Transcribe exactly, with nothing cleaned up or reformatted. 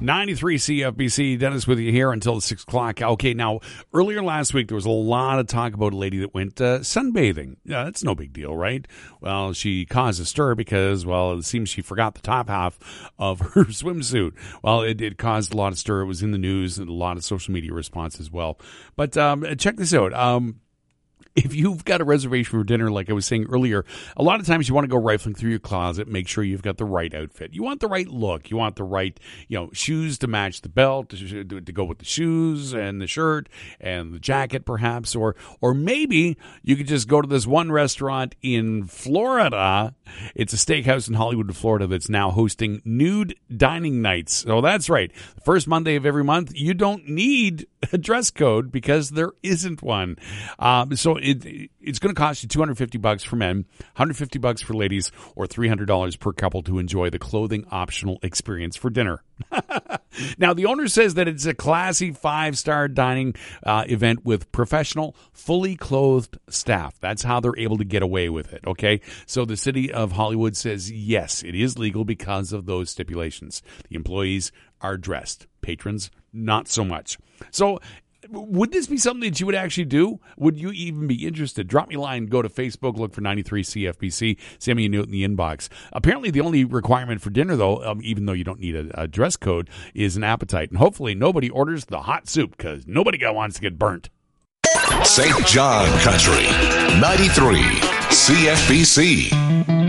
ninety-three C F B C, Dennis with you here until six o'clock. Okay, now, earlier last week, there was a lot of talk about a lady that went uh, sunbathing. Yeah, that's no big deal, right? Well, she caused a stir because, well, it seems she forgot the top half of her swimsuit. Well, it, it caused a lot of stir. It was in the news and a lot of social media response as well. But um, check this out. Um, If you've got a reservation for dinner, like I was saying earlier, a lot of times you want to go rifling through your closet, make sure you've got the right outfit. You want the right look. You want the right, you know, shoes to match the belt, to, to go with the shoes and the shirt and the jacket, perhaps. Or, or maybe you could just go to this one restaurant in Florida. It's a steakhouse in Hollywood, Florida, that's now hosting nude dining nights. So that's right. The first Monday of every month, you don't need a dress code because there isn't one. Um, so it, it's going to cost you two hundred fifty bucks for men, one hundred fifty bucks for ladies, or three hundred dollars per couple to enjoy the clothing optional experience for dinner. Now, the owner says that it's a classy five-star dining uh, event with professional, fully clothed staff. That's how they're able to get away with it, okay? So the city of Hollywood says, yes, it is legal because of those stipulations. The employees are dressed. Patrons, not so much. So would this be something that you would actually do? Would you even be interested? Drop me a line, go to Facebook, look for ninety-three C F B C, send me a note in the inbox. Apparently, the only requirement for dinner, though, um, even though you don't need a, a dress code, is an appetite. And hopefully nobody orders the hot soup because nobody wants to get burnt. Saint John Country, ninety-three C F B C.